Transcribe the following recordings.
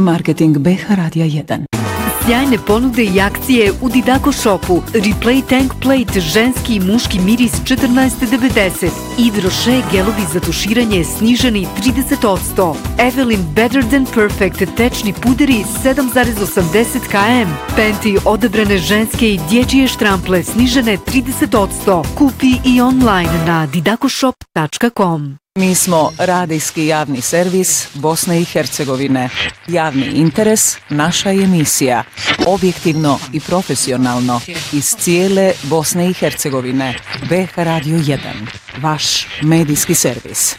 Marketing BH Radija 1. Sjajne ponude i akcije u Didako shopu. Replay Tank Plate, ženski i muški miris 14,90. Yves Rocher gelovi za tuširanje sniženi 30%. Evelyn Better Than Perfect tečni puderi 7,80 km. Penti odabrane ženske i dječje štrample snižene 30%. Kupi i online na didakoshop.com. Mi smo radijski javni servis Bosne i Hercegovine. Javni interes, naša emisija. Objektivno i profesionalno iz cijele Bosne i Hercegovine. BH Radio 1. Vaš medijski servis.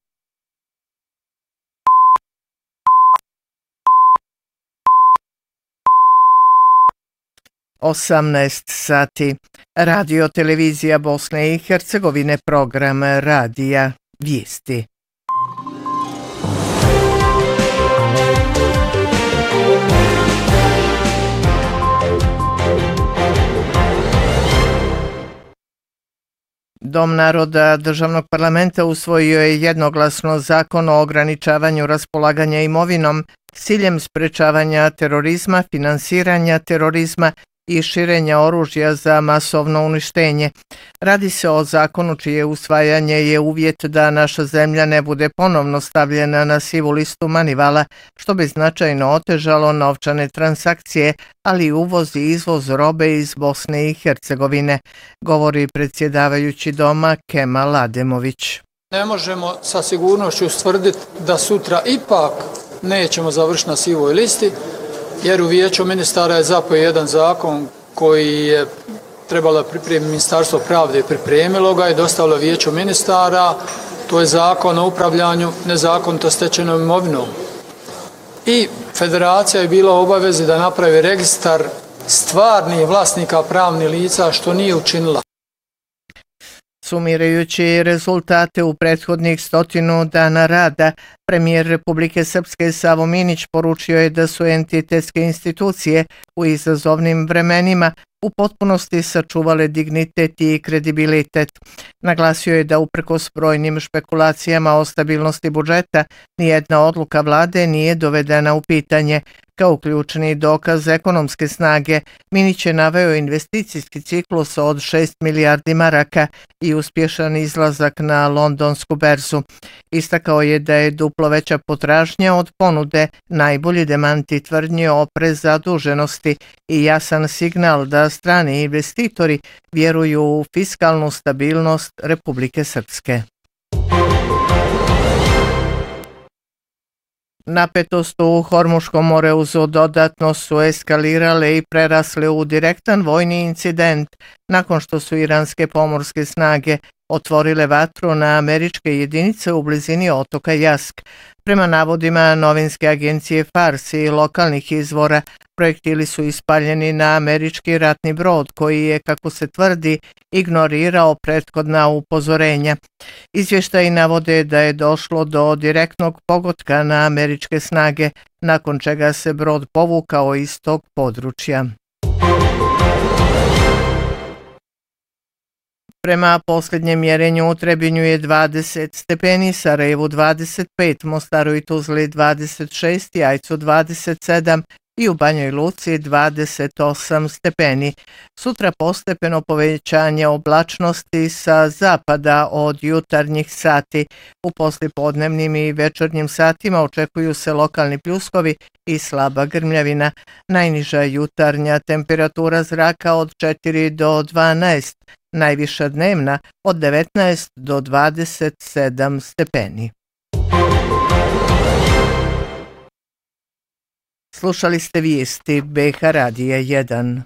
sati. Radio televizija Bosne i Hercegovine, program radija Vijesti. Dom naroda Državnog parlamenta usvojio je jednoglasno zakon o ograničavanju raspolaganja imovinom s ciljem sprečavanja terorizma, finansiranja terorizma i širenja oružja za masovno uništenje. Radi se o zakonu čije usvajanje je uvjet da naša zemlja ne bude ponovno stavljena na sivu listu Manivala, što bi značajno otežalo novčane transakcije, ali i uvoz i izvoz robe iz Bosne i Hercegovine, govori predsjedavajući doma Kemal Ademović. Ne možemo sa sigurnošću ustvrditi da sutra ipak nećemo završiti na sivoj listi, jer u Vijeću ministara je zapeo jedan zakon koji je trebalo pripremiti Ministarstvo pravde i pripremilo ga i dostavilo Vijeću ministara. To je zakon o upravljanju nezakonito stečenom imovinom. I federacija je bila u obavezi da napravi registar stvarnih vlasnika pravnih lica, što nije učinila. Sumirajući rezultate u prethodnih 100 dana rada, premijer Republike Srpske Savo Minić poručio je da su entitetske institucije u izazovnim vremenima u potpunosti sačuvale dignitet i kredibilitet. Naglasio je da uprkos brojnim špekulacijama o stabilnosti budžeta, nijedna odluka vlade nije dovedena u pitanje. Kao ključni dokaz ekonomske snage, Minić je naveo investicijski ciklus od 6 milijardi maraka i uspješan izlazak na londonsku berzu. Istakao je da je duplo veća potražnja od ponude, najbolji demanti tvrdnje o prezaduženosti i jasan signal da strani investitori vjeruju u fiskalnu stabilnost Republike Srpske. Napetost u Hormuškom moreuzu dodatno su eskalirale i prerasle u direktan vojni incident nakon što su iranske pomorske snage otvorile vatru na američke jedinice u blizini otoka Jask. Prema navodima novinske agencije Fars i lokalnih izvora, projektili su ispaljeni na američki ratni brod koji je, kako se tvrdi, ignorirao prethodna upozorenja. Izvještaji navode da je došlo do direktnog pogotka na američke snage, nakon čega se brod povukao iz tog područja. Prema posljednjem mjerenju u Trebinju je 20 stepeni, Sarajevu 25, Mostaru i Tuzli 26, Jajcu 27 i u Banjoj Luci 28 stepeni. Sutra postepeno povećanje oblačnosti sa zapada od jutarnjih sati. U poslijepodnevnim i večernjim satima očekuju se lokalni pljuskovi i slaba grmljavina. Najniža jutarnja temperatura zraka od 4 do 12, najviša dnevna od 19 do 27 stepeni. Slušali ste vijesti BH Radija 1.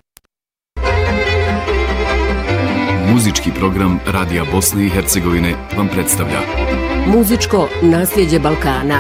Muzički program Radija Bosne i Hercegovine vam predstavlja Muzičko nasljeđe Balkana.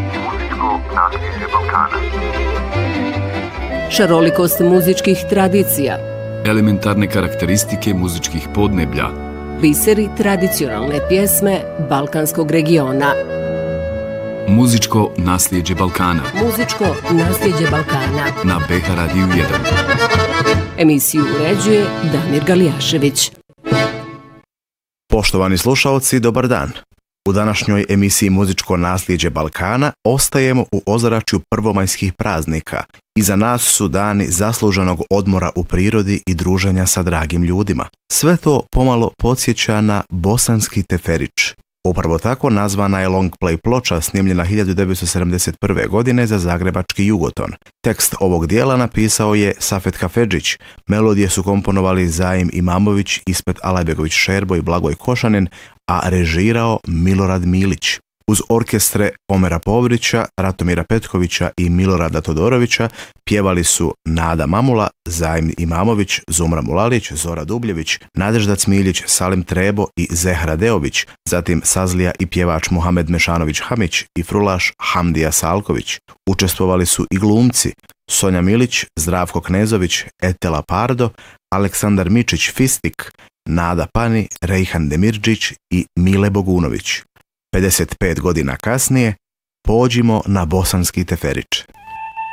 Šarolikost muzičkih tradicija. Elementarne karakteristike muzičkih podneblja. Biseri tradicionalne pjesme balkanskog regiona. Muzičko nasljeđe Balkana. Muzičko nasljeđe Balkana. Na BH Radiju 1. Emisiju uređuje Damir Galijašević. Poštovani slušalci, dobar dan. U današnjoj emisiji Muzičko nasljeđe Balkana ostajemo u ozračju prvomajskih praznika. Iza nas su dani zasluženog odmora u prirodi i druženja sa dragim ljudima. Sve to pomalo podsjeća na bosanski teferić. Upravo tako nazvana je long play ploča snimljena 1971. godine za zagrebački Jugoton. Tekst ovog dijela napisao je Safet Hafedžić, melodije su komponovali Zaim Imamović, Ispet Alajbegović Šerbo i Blagoj Košanin, a režirao Milorad Milić. Uz orkestre Omera Povrića, Ratomira Petkovića i Milorada Todorovića pjevali su Nada Mamula, Zaim Imamović, Zumra Mulalić, Zora Dubljević, Nadežda Cmiljić, Salim Trebo i Zehra Deović, zatim sazlija i pjevač Muhamed Mešanović Hamić i frulaš Hamdija Salković. Učestvovali su i glumci Sonja Milić, Zdravko Knezović, Etela Pardo, Aleksandar Mičić Fistik, Nada Pani, Rejhan Demirđić i Mile Bogunović. 55 godina kasnije pođimo na bosanski teferić.